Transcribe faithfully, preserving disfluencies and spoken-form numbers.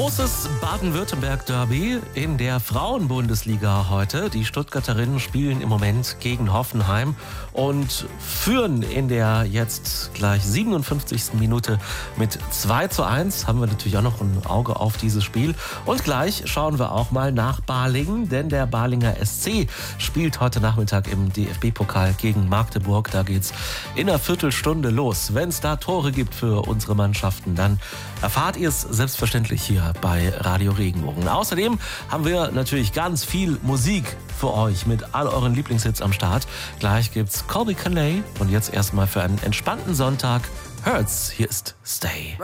Großes Baden-Württemberg-Derby in der Frauenbundesliga heute. Die Stuttgarterinnen spielen im Moment gegen Hoffenheim und führen in der jetzt gleich siebenundfünfzigsten Minute mit zwei zu eins. Haben wir natürlich auch noch ein Auge auf dieses Spiel. Und gleich schauen wir auch mal nach Balingen, denn der Balinger S C spielt heute Nachmittag im D F B-Pokal gegen Magdeburg. Da geht's in einer Viertelstunde los. Wenn es da Tore gibt für unsere Mannschaften, dann erfahrt ihr es selbstverständlich hier bei Radio Regenbogen. Außerdem haben wir natürlich ganz viel Musik für euch mit all euren Lieblingshits am Start. Gleich gibt's Colby Canlay und jetzt erstmal für einen entspannten Sonntag Hurts. Hier ist Stay.